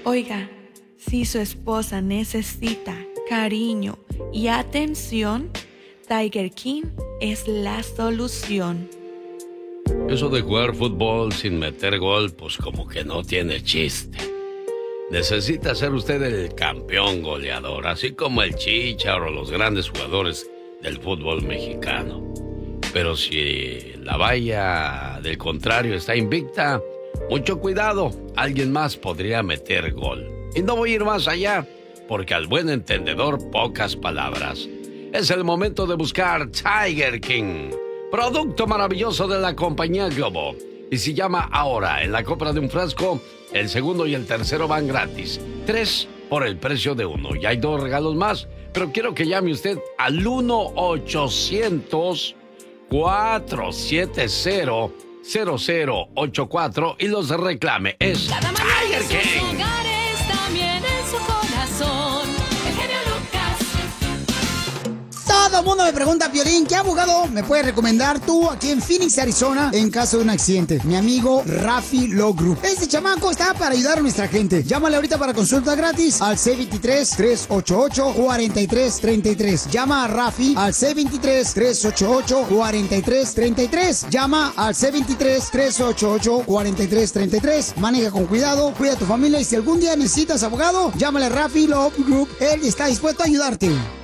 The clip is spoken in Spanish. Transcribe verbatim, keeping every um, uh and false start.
Oiga, si su esposa necesita cariño y atención, Tiger King es la solución. Eso de jugar fútbol sin meter gol, pues como que no tiene chiste. Necesita ser usted el campeón goleador, así como el Chícharo o los grandes jugadores del fútbol mexicano. Pero si la valla del contrario está invicta, mucho cuidado, alguien más podría meter gol. Y no voy a ir más allá, porque al buen entendedor, pocas palabras. Es el momento de buscar Tiger King, producto maravilloso de la compañía Globo. Y si llama ahora en la compra de un frasco, el segundo y el tercero van gratis. Tres por el precio de uno. Y hay dos regalos más, pero quiero que llame usted al uno ochocientos, cuatrocientos setenta, cero cero ocho cuatro y los reclame. Es Tiger King. Todo el mundo me pregunta, Piolín, ¿qué abogado me puedes recomendar tú aquí en Phoenix, Arizona, en caso de un accidente? Mi amigo Rafi Law Group. Este chamaco está para ayudar a nuestra gente. Llámale ahorita para consulta gratis al C veintitrés, trescientos ochenta y ocho, cuarenta y tres treinta y tres. Llama a Rafi al C veintitrés, trescientos ochenta y ocho, cuarenta y tres treinta y tres. Llama al C veintitrés, trescientos ochenta y ocho, cuarenta y tres treinta y tres. Maneja con cuidado, cuida a tu familia y si algún día necesitas abogado, llámale a Rafi Law Group. Él está dispuesto a ayudarte.